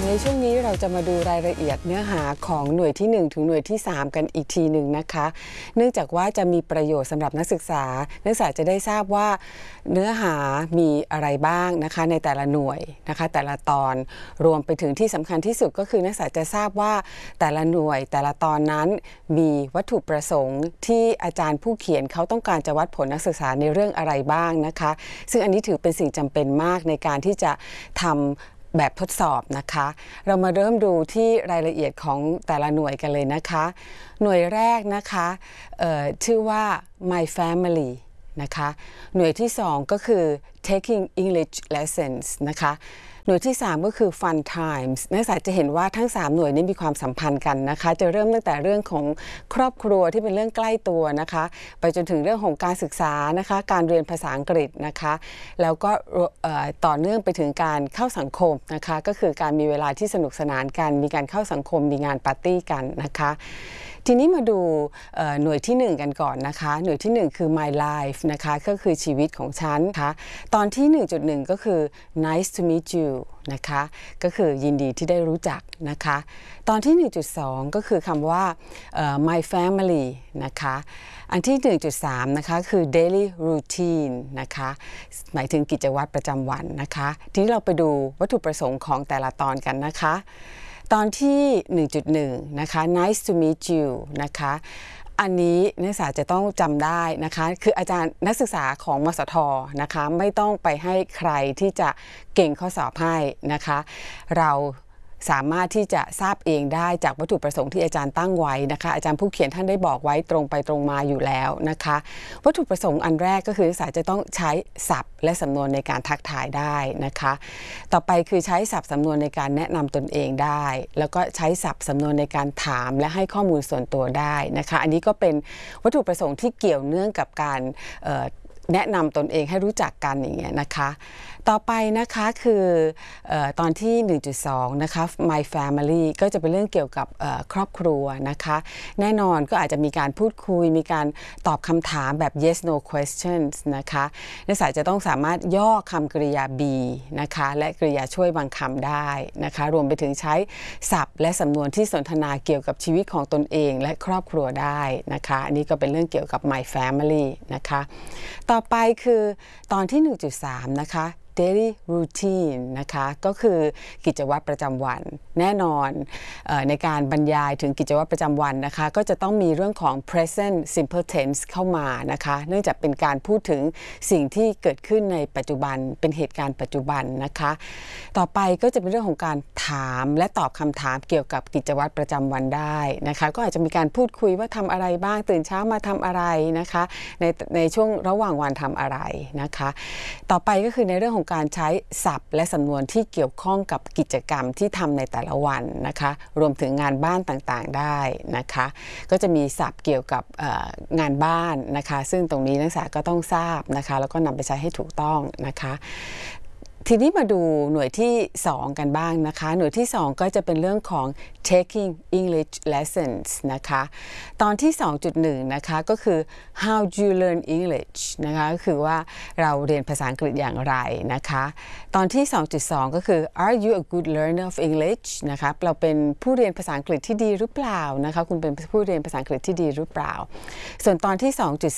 ในช่วงนี้เราจะมาดูรายละเอียดเนื้อหาของหน่วยที่1ถึงหน่วยที่3กันอีกทีหนึ่งนะคะเนื่องจากว่าจะมีประโยชน์สำหรับนักศึกษาจะได้ทราบว่าเนื้อหามีอะไรบ้างนะคะในแต่ละหน่วยนะคะแต่ละตอนรวมไปถึงที่สำคัญที่สุดก็คือนักศึกษาจะทราบว่าแต่ละหน่วยแต่ละตอนนั้นมีวัตถุประสงค์ที่อาจารย์ผู้เขียนเขาต้องการจะวัดผลนักศึกษาในเรื่องอะไรบ้างนะคะซึ่งอันนี้ถือเป็นสิ่งจำเป็นมากในการที่จะทำแบบทดสอบนะคะเรามาเริ่มดูที่รายละเอียดของแต่ละหน่วยกันเลยนะคะหน่วยแรกนะคะชื่อว่า My Family นะคะหน่วยที่2ก็คือ Taking English Lessons นะคะหน่วยที่3ก็คือ Fun Times นักศึกษาจะเห็นว่าทั้ง3หน่วยนี้มีความสัมพันธ์กันนะคะจะเริ่มตั้งแต่เรื่องของครอบครัวที่เป็นเรื่องใกล้ตัวนะคะไปจนถึงเรื่องของการศึกษานะคะการเรียนภาษาอังกฤษนะคะแล้วก็ต่อเนื่องไปถึงการเข้าสังคมนะคะก็คือการมีเวลาที่สนุกสนานกันมีการเข้าสังคมมีงานปาร์ตี้กันนะคะทีนี้มาดูหน่วยที่1กันก่อนนะคะหน่วยที่1คือ My Life นะคะก็คือชีวิตของฉันนะคะตอนที่ 1.1 ก็คือ Nice to meet you นะคะก็คือยินดีที่ได้รู้จักนะคะตอนที่ 1.2 ก็คือคำว่าMy Family นะคะอันที่ 1.3 นะคะคือ Daily Routine นะคะหมายถึงกิจวัตรประจำวันนะคะทีนี้เราไปดูวัตถุประสงค์ของแต่ละตอนกันนะคะตอนที่ 1.1 นะคะ Nice to meet you นะคะอันนี้นักศึกษาจะต้องจำได้นะคะคืออาจารย์นักศึกษาของมสท.นะคะไม่ต้องไปให้ใครที่จะเก่งข้อสอบให้นะคะเราสามารถที่จะทราบเองได้จากวัตถุประสงค์ที่อาจารย์ตั้งไว้นะคะอาจารย์ผู้เขียนท่านได้บอกไว้ตรงไปตรงมาอยู่แล้วนะคะวัตถุประสงค์อันแรกก็คือนักศึกษาจะต้องใช้ศัพท์และสำนวนในการทักทายได้นะคะต่อไปคือใช้ศัพท์สำนวนในการแนะนำตนเองได้แล้วก็ใช้ศัพท์สำนวนในการถามและให้ข้อมูลส่วนตัวได้นะคะอันนี้ก็เป็นวัตถุประสงค์ที่เกี่ยวเนื่องกับการแนะนำตนเองให้รู้จักกันอย่างเงี้ยนะคะต่อไปนะคะคือตอนที่ 1.2 นะคะ My Family ก็จะเป็นเรื่องเกี่ยวกับครอบครัวนะคะแน่นอนก็อาจจะมีการพูดคุยมีการตอบคำถามแบบ yes no questions นะคะนักศึกษาจะต้องสามารถย่อคำกริยา be นะคะและกริยาช่วยบางคำได้นะคะรวมไปถึงใช้ศัพท์และสำนวนที่สนทนาเกี่ยวกับชีวิตของตนเองและครอบครัวได้นะคะอันนี้ก็เป็นเรื่องเกี่ยวกับ My Family นะคะต่อไปคือตอนที่ 1.3 นะคะDaily Routine นะคะก็คือกิจวัตรประจำวันแน่นอนในการบรรยายถึงกิจวัตรประจำวันนะคะก็จะต้องมีเรื่องของ present simple tense เข้ามานะคะเนื่องจากเป็นการพูดถึงสิ่งที่เกิดขึ้นในปัจจุบันเป็นเหตุการณ์ปัจจุบันนะคะต่อไปก็จะเป็นเรื่องของการถามและตอบคำถามเกี่ยวกับกิจวัตรประจำวันได้นะคะก็อาจจะมีการพูดคุยว่าทำอะไรบ้างตื่นเช้ามาทำอะไรนะคะในช่วงระหว่างวันทำอะไรนะคะต่อไปก็คือในเรื่องของการใช้ศัพท์และสำนวนที่เกี่ยวข้องกับกิจกรรมที่ทำในแต่ละวันนะคะรวมถึงงานบ้านต่างๆได้นะคะก็จะมีศัพท์เกี่ยวกับงานบ้านนะคะซึ่งตรงนี้นักศึกษาก็ต้องทราบนะคะแล้วก็นำไปใช้ให้ถูกต้องนะคะทีนี้มาดูหน่วยที่2กันบ้างนะคะหน่วยที่2ก็จะเป็นเรื่องของ taking English lessons นะคะตอนที่ 2.1 นะคะก็คือ how do you learn English นะคะก็คือว่าเราเรียนภาษาอังกฤษอย่างไรนะคะตอนที่ 2.2 ก็คือ are you a good learner of English นะคะเราเป็นผู้เรียนภาษาอังกฤษที่ดีหรือเปล่านะคะคุณเป็นผู้เรียนภาษาอังกฤษที่ดีหรือเปล่าส่วนตอนที่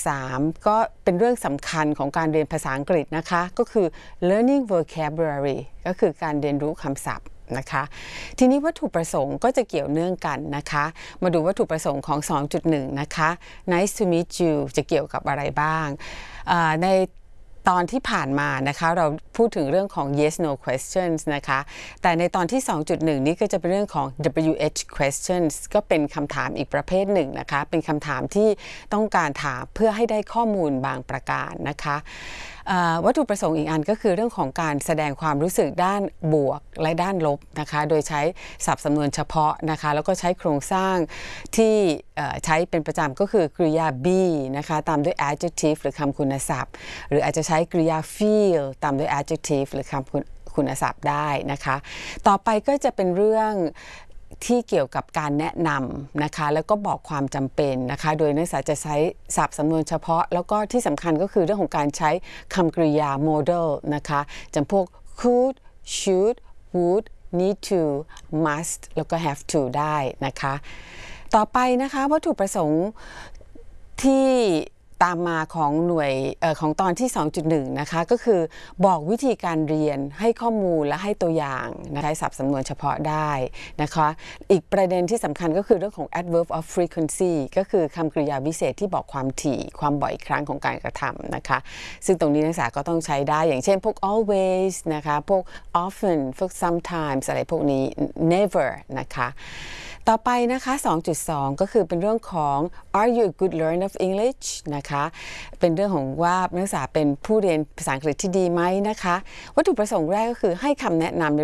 2.3 ก็เป็นเรื่องสำคัญของการเรียนภาษาอังกฤษนะคะก็คือ learning vocabulary ก็คือการเรียนรู้คำศัพท์นะคะทีนี้วัตถุประสงค์ก็จะเกี่ยวเนื่องกันนะคะมาดูวัตถุประสงค์ของ 2.1 นะคะ Nice to meet you จะเกี่ยวกับอะไรบ้างในตอนที่ผ่านมานะคะเราพูดถึงเรื่องของ yes no questions นะคะแต่ในตอนที่ 2.1 นี้ก็จะเป็นเรื่องของ WH questions ก็เป็นคำถามอีกประเภทหนึ่งนะคะเป็นคำถามที่ต้องการถามเพื่อให้ได้ข้อมูลบางประการนะคะวัตถุประสงค์อีกอันก็คือเรื่องของการแสดงความรู้สึกด้านบวกและด้านลบนะคะโดยใช้ศัพท์สำนวนเฉพาะนะคะแล้วก็ใช้โครงสร้างที่ใช้เป็นประจำก็คือกริยา be นะคะตามด้วย adjective หรือคำคุณศัพท์หรืออาจจะใช้กริยา feel ตามด้วย adjective หรือคำคุณศัพท์ได้นะคะต่อไปก็จะเป็นเรื่องที่เกี่ยวกับการแนะนำนะคะแล้วก็บอกความจำเป็นนะคะโดยนักศึกษาจะใช้ศัพท์สำนวนเฉพาะแล้วก็ที่สำคัญก็คือเรื่องของการใช้คำกริยา model นะคะจำพวก could should would need to must แล้วก็ have to ได้นะคะต่อไปนะคะวัตถุประสงค์ที่ตามมาของหน่วยของตอนที่ 2.1 นะคะก็คือบอกวิธีการเรียนให้ข้อมูลและให้ตัวอย่างใช้ศัพท์สำนวนเฉพาะได้นะคะอีกประเด็นที่สำคัญก็คือเรื่องของ adverb of frequency ก็คือคำกริยาวิเศษที่บอกความถี่ความบ่อยครั้งของการกระทำนะคะซึ่งตรงนี้นักศึกษาก็ต้องใช้ได้อย่างเช่นพวก always นะคะพวก often พวก sometimes อะไรพวกนี้ never นะคะต่อไปนะคะ 2.2 ก็คือเป็นเรื่องของ are you a good learner of English นะคะเป็นเรื่องของว่านักศึกษาเป็นผู้เรียนภาษาอังกฤษที่ดีไหมนะคะวัตถุประสงค์แรกก็คือให้คำแนะนำใน